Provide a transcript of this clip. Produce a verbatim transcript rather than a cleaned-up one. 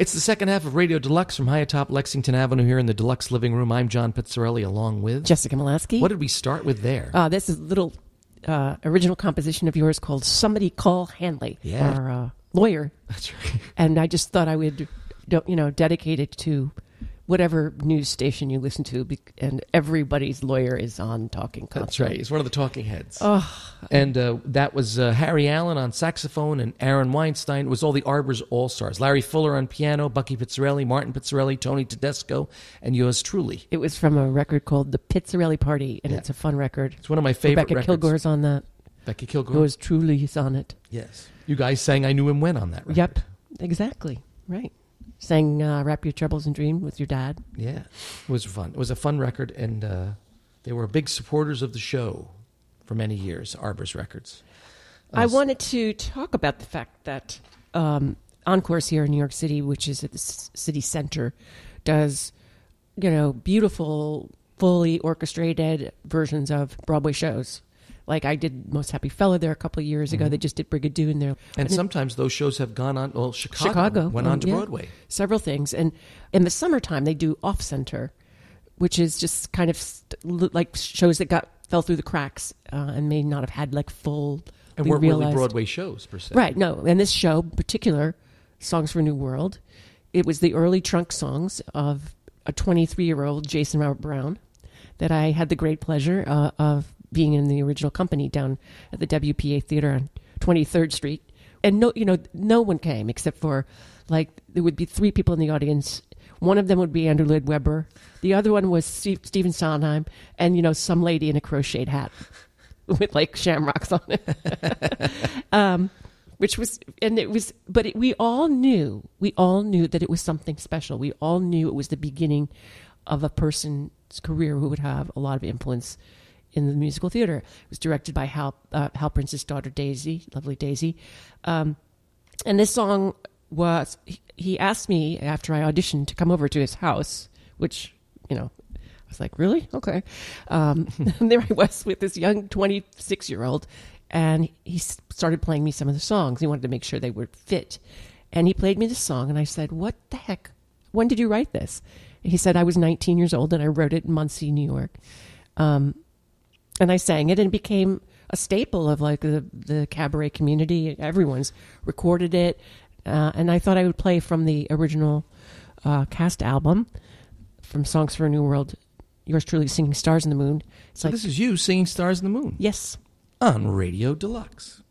It's the second half of Radio Deluxe from high atop Lexington Avenue here in the Deluxe Living Room. I'm John Pizzarelli along with... Jessica Molaski. What did we start with there? Uh, this is a little uh, original composition of yours called Somebody Call Hanley. Yeah. Our uh, lawyer. That's right. And I just thought I would, you know, dedicate it to whatever news station you listen to, and everybody's lawyer is on talking constantly. That's right. He's one of the talking heads. Oh. And uh, that was uh, Harry Allen on saxophone and Aaron Weinstein. It was all the Arbors All-Stars. Larry Fuller on piano, Bucky Pizzarelli, Martin Pizzarelli, Tony Tedesco, and yours truly. It was from a record called The Pizzarelli Party, and yeah. It's a fun record. It's one of my favorite Rebecca records. Kilgore's on that. Becky Kilgore? Yours truly is on it. Yes. You guys sang I Knew Him When on that record. Yep. Exactly. Right. Sang uh, Wrap Your Troubles in Dream with your dad. Yeah, it was fun. It was a fun record, and uh, they were big supporters of the show for many years, Arbors Records. Uh, I wanted to talk about the fact that um, Encores here in New York City, which is at the c- city center, does, you know, beautiful, fully orchestrated versions of Broadway shows. Like I did Most Happy Fella there a couple of years ago. Mm-hmm. They just did Brigadoon there. And, and sometimes it, those shows have gone on, well, Chicago, Chicago went on to yeah, Broadway. Several things. And in the summertime, they do Off Center, which is just kind of st- like shows that got fell through the cracks uh, and may not have had like full And weren't realized. really Broadway shows, per se. Right, no. And this show in particular, Songs for a New World, it was the early trunk songs of a twenty-three-year-old Jason Robert Brown that I had the great pleasure uh, of being in the original company down at the W P A Theater on twenty-third Street. And no, you know, no one came except for, like, there would be three people in the audience. One of them would be Andrew Lloyd Webber. The other one was Steve, Stephen Sondheim. And, you know, some lady in a crocheted hat with, like, shamrocks on it. um, which was, and it was, but it, we all knew, we all knew that it was something special. We all knew it was the beginning of a person's career who would have a lot of influence in the musical theater. It was directed by Hal, uh, Hal Prince's daughter, Daisy, lovely Daisy. Um, and this song was, he, he asked me after I auditioned to come over to his house, which, you know, I was like, really? Okay. Um, and there I was with this young twenty-six-year-old, and he started playing me some of the songs. He wanted to make sure they would fit. And he played me the song, and I said, what the heck? When did you write this? And he said, I was nineteen years old, and I wrote it in Muncie, New York. Um, And I sang it, and it became a staple of like the, the cabaret community. Everyone's recorded it. Uh, and I thought I would play from the original uh, cast album, from Songs for a New World, yours truly singing Stars in the Moon. It's so like, this is you singing Stars in the Moon? Yes. On Radio Deluxe.